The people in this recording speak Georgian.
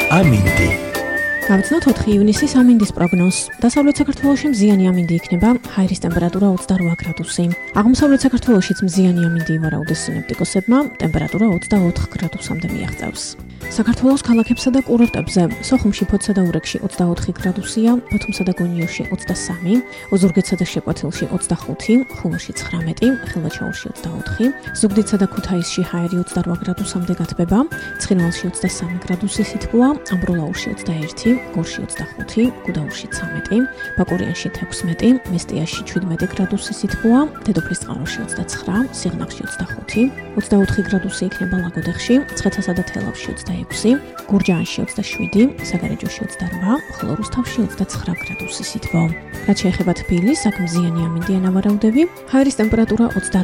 ამინდი. გავიცნოთ 4 ივნისის ამინდის პროგნოზს. დასავლეთ საქართველოში მზიანი ამინდი იქნება, ჰაერის ტემპერატურა 28 გრადუსი. აღმოსავლეთ საქართველოშიც მზიანი ამინდი ივარაუდეს სინოპტიკოსებმა, ტემპერატურა 24 გრადუსამდე მიაღწევს. საქართველოს ქალაქებსა და კურორტებზე სოხუმში, ფოთსა და ურეკში 24 გრადუსია, ბათუმსა და გონიოში 23, ოზურგეთსა და შეკვეთილში 25, ხულოში 19, ხილვაჩაურში 24, ზუგდიდსა და ქუთაისში ჰაერი 28 გრადუსამდე გათბება, ცხინვალში 23 გრადუსი სითბოა, ამბროლაურში 21, გორში 25, გუდაურში 13, ბაკურიანში 16, მესტიაში 17 გრადუსი სითბოა, დედოფლისწყაროში 29, სიღნაღში 25, 24 გრადუსი იქნება ლაგოდეხში, ცხეთასა და თელავში 26, გურჯაანში 27, საგარეჯოში 28, ხოლო რუსთავში 29 გრადუსი სითბო. რაც შეეხება თბილისს, აქ მზიანი ამინდიან ავარაუდები, ჰაერის ტემპერატურა 28